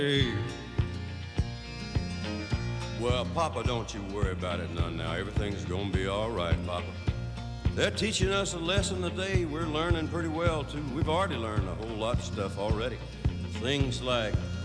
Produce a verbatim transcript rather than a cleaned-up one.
Hey. Well, Papa, don't you worry about it none now. Everything's gonna be all right, Papa. They're teaching us a lesson today. We're learning pretty well, too. We've already learned a whole lot of stuff already. Things like